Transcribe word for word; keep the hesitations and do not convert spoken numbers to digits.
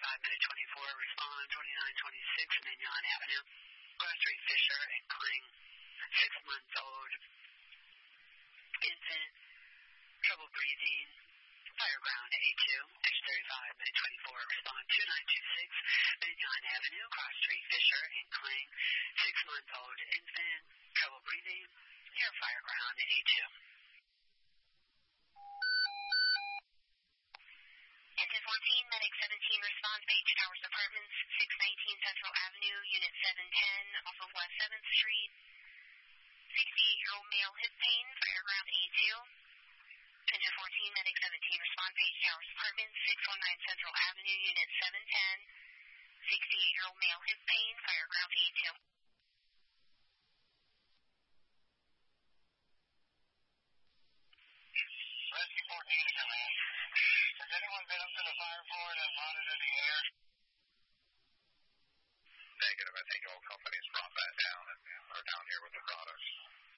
thirty-five, minute twenty-four, respond twenty-nine twenty-six, Mignon Avenue. Class three Fisher and Kling, six months old, infant, trouble breathing, fireground A two, X thirty-five, minute twenty-four, respond two nine two six, Mignon Avenue, Cross Street, Fisher and Kling, six months old, infant, trouble breathing, near fireground A two. Engine fourteen, Medic seventeen, response, Page Towers Apartments, six nineteen Central Avenue, Unit seven ten, off of West seventh Street. sixty-eight-year-old male, hip pain, fireground A two. Engine fourteen, Medic seventeen, respond, Page Towers Apartments, six one nine Central Avenue, Unit seven ten. sixty-eight-year-old male, hip pain, fireground A two. Rescue fourteen to command. Has anyone been up to the fire floor and monitored the air? Negative. I think all companies brought that down and are down here with the products.